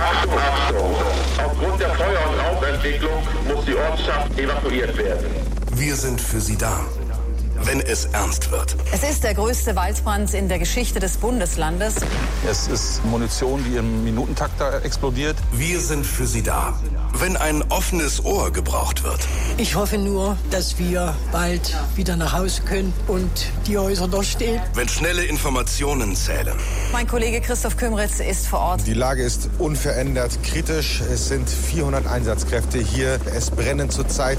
Achtung, Achtung! Aufgrund der Feuer- und Rauchentwicklung muss die Ortschaft evakuiert werden. Wir sind für Sie da, wenn es ernst wird. Es ist der größte Waldbrand in der Geschichte des Bundeslandes. Es ist Munition, die im Minutentakt da explodiert. Wir sind für Sie da, wenn ein offenes Ohr gebraucht wird. Ich hoffe nur, dass wir bald wieder nach Hause können und die Häuser noch stehen. Wenn schnelle Informationen zählen. Mein Kollege Christoph Kümritz ist vor Ort. Die Lage ist unverändert kritisch. Es sind 400 Einsatzkräfte hier. Es brennen zurzeit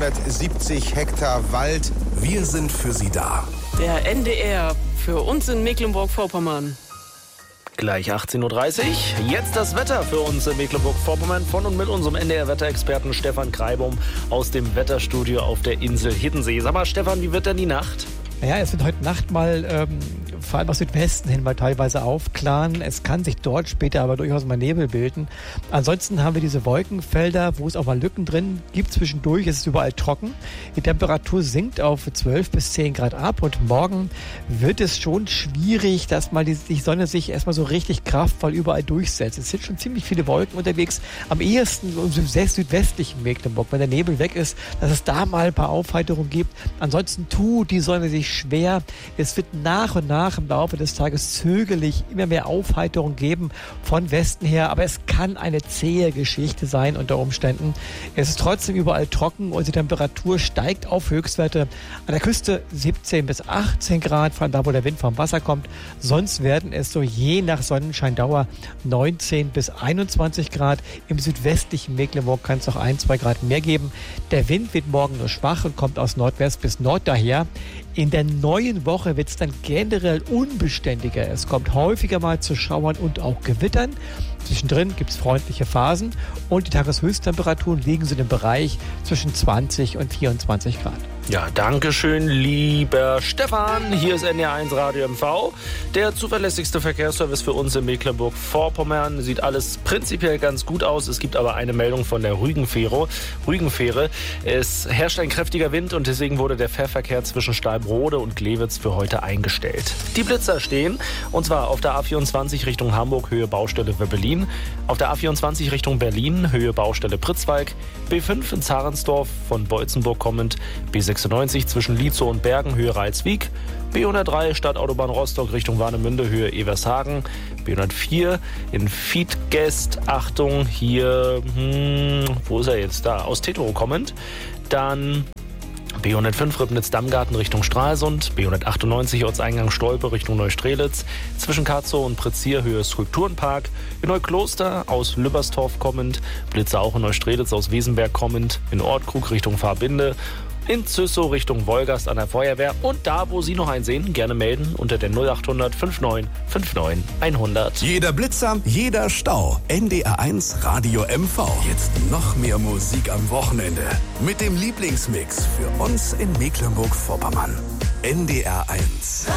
470 Hektar Wald. Wir sind für Sie da. Der NDR für uns in Mecklenburg-Vorpommern. Gleich 18.30 Uhr. Jetzt das Wetter für uns in Mecklenburg-Vorpommern von und mit unserem NDR-Wetterexperten Stefan Kreibum aus dem Wetterstudio auf der Insel Hiddensee. Sag mal, Stefan, wie wird denn die Nacht? Naja, es wird heute Nacht mal vor allem aus Südwesten hin mal teilweise aufklaren. Es kann sich dort später aber durchaus mal Nebel bilden. Ansonsten haben wir diese Wolkenfelder, wo es auch mal Lücken drin gibt zwischendurch. Es ist überall trocken. Die Temperatur sinkt auf 12 bis 10 Grad ab und morgen wird es schon schwierig, dass mal die Sonne sich erstmal so richtig kraftvoll überall durchsetzt. Es sind schon ziemlich viele Wolken unterwegs. Am ehesten im südwestlichen Mecklenburg, wenn der Nebel weg ist, dass es da mal ein paar Aufheiterungen gibt. Ansonsten tut die Sonne sich schwer. Es wird nach und nach im Laufe des Tages zögerlich immer mehr Aufheiterung geben von Westen her, aber es kann eine zähe Geschichte sein unter Umständen. Es ist trotzdem überall trocken und die Temperatur steigt auf Höchstwerte. An der Küste 17 bis 18 Grad, vor allem da, wo der Wind vom Wasser kommt. Sonst werden es so je nach Sonnenscheindauer 19 bis 21 Grad. Im südwestlichen Mecklenburg kann es noch 1-2 Grad mehr geben. Der Wind wird morgen nur schwach und kommt aus Nordwest bis Nord daher. In der neuen Woche wird es dann generell unbeständiger. Es kommt häufiger mal zu Schauern und auch Gewittern. Zwischendrin gibt es freundliche Phasen und die Tageshöchsttemperaturen liegen so im Bereich zwischen 20 und 24 Grad. Ja, danke schön, lieber Stefan. Hier ist NDR1 Radio MV, der zuverlässigste Verkehrsservice für uns in Mecklenburg-Vorpommern. Sieht alles prinzipiell ganz gut aus. Es gibt aber eine Meldung von der Rügenfähre. Es herrscht ein kräftiger Wind und deswegen wurde der Fährverkehr zwischen Stallbrode und Glewitz für heute eingestellt. Die Blitzer stehen, und zwar auf der A24 Richtung Hamburg, Höhe Baustelle Wöbbelin, auf der A24 Richtung Berlin, Höhe Baustelle Pritzwalk, B5 in Zarensdorf von Beutzenburg kommend, B96 zwischen Lietzow und Bergen, Höhe Reitswiek, B103 Stadtautobahn Rostock Richtung Warnemünde, Höhe Evershagen, B104 in Fiedgest, Achtung, hier, wo ist er jetzt? Da, aus Tetero kommend, dann B105 Ribnitz-Dammgarten Richtung Stralsund, B198 Ortseingang Stolpe Richtung Neustrelitz, zwischen Karzow und Pretzier Höhe Skulpturenpark, in Neukloster aus Lübbersdorf kommend, Blitzer auch in Neustrelitz aus Wesenberg kommend, in Ortkrug Richtung Fahrbinde, in Züssow Richtung Wolgast an der Feuerwehr und da, wo Sie noch einen sehen, gerne melden unter der 0800 59 59 100. Jeder Blitzer, jeder Stau. NDR1 Radio MV. Jetzt noch mehr Musik am Wochenende. Mit dem Lieblingsmix für uns in Mecklenburg-Vorpommern. NDR1.